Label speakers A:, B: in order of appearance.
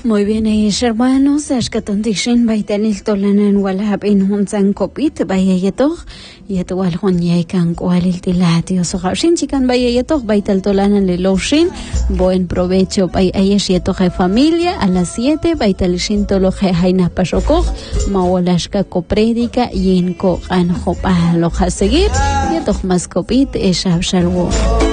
A: Muy bien, hermanos, ashkatantishin baitanil tolanan walhab in hunzan kopit bayayatoh yatwal hunyaikan kwalil tilati osogashin chikan bayayatoh baital tolanan liloshin. Buen provecho bay ayesh yatoh familia a las 7 baitalishin toloje haina pashokoh mawalashka kopredica yinko anjopa loja seguir yatoh mas kopit eshabshalwo.